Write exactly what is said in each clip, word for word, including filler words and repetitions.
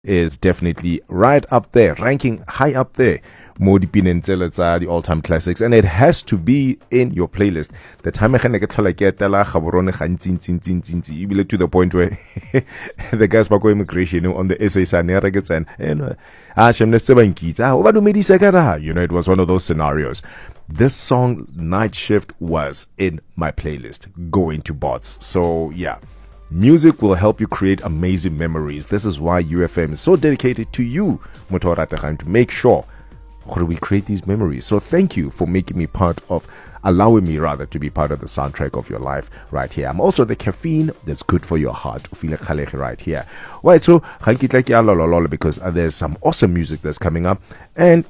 is definitely right up there, ranking high up there. Mo dipineng tse tsa the all-time classics, and it has to be in your playlist. The time I can get like tela khaborone khantsing tsing tsing tsing tsing ebile to the point where the guys ba go immigration on the S A Sanera gets and and ah shemne se ba nkitsa o ba dumedisa ka ra, you know, it was one of those scenarios. This song Night Shift was in my playlist going to bots. So yeah, music will help you create amazing memories. This is why U F M is so dedicated to you, Motorata, to make sure we create these memories. So thank you for making me part of, allowing me rather to be part of the soundtrack of your life right here. I'm also the caffeine that's good for your heart. Right here. Right, so because there's some awesome music that's coming up. And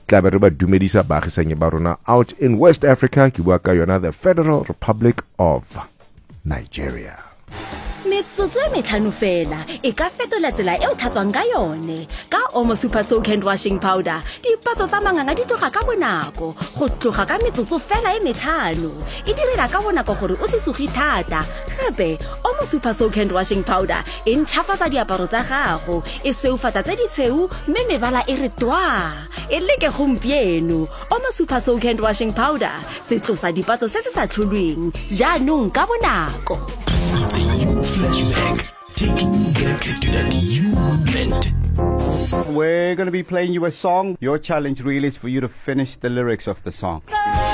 out in West Africa, the Federal Republic of Nigeria. Metsotso e metlhano fela e ka fetola tsela e o tlhatswang ka yone ka Omo Super Soak and Washing Powder. Dipatso tsa manganga di tloga ka bonako go tloga ka metsotso fela e metlhano. E direla ka bonako gore o se sugi thata. Gape Omo Super Soak and Washing Powder e ntšhafatsa diaparo tsa gago, e sweufatsa tse ditshweu mme mebala e re twa. E leke gompieno Omo Super Soak and Washing Powder se tlosa dipatso se se sa tlholweng jaanong ka bonako. It's a you flashback, taking you back to that you moment. We're going to be playing you a song. Your challenge really is for you to finish the lyrics of the song.